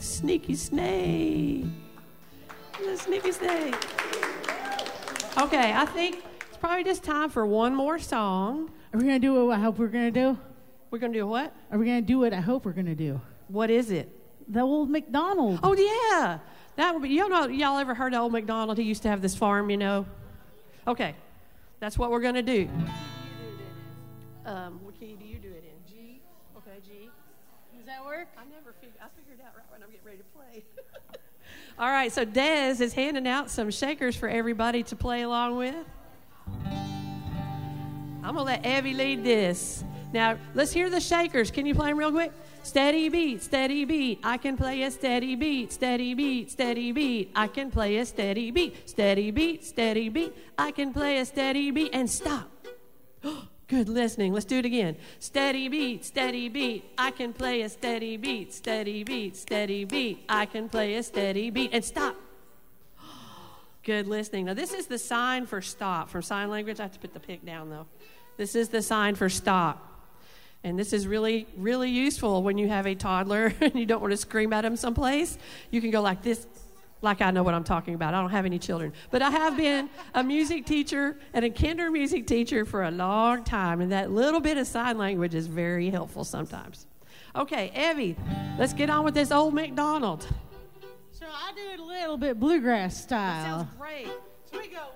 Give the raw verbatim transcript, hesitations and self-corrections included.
sneaky snake. The sneaky snake. Okay, I think it's probably just time for one more song. Are we going to do what I hope we're going to do? We're going to do what? Are we going to do what I hope we're going to do? What is it? The old McDonald. Oh, yeah. That would be, y'all know, y'all ever heard of old McDonald? He used to have this farm, you know. Okay, that's what we're going to do. Um, what key do you do it in? G? Okay, G. Does that work? I never figured, I figured it out right when I'm getting ready to play. All right, so Dez is handing out some shakers for everybody to play along with. I'm going to let Evie lead this. Now, let's hear the shakers. Can you play them real quick? Steady beat, steady beat. I can play a steady beat, steady beat, steady beat. I can play a steady beat, steady beat, steady beat. I can play a steady beat. And stop. Good listening. Let's do it again. Steady beat, steady beat. I can play a steady beat, steady beat, steady beat. I can play a steady beat. And stop. Good listening. Now, this is the sign for stop. From sign language, I have to put the pick down, though. This is the sign for stop. And this is really, really useful when you have a toddler and you don't want to scream at them someplace. You can go like this, like I know what I'm talking about. I don't have any children. But I have been a music teacher and a kinder music teacher for a long time, and that little bit of sign language is very helpful sometimes. Okay, Evie, let's get on with this old McDonald. So I do it a little bit bluegrass style. That sounds great. Here we go.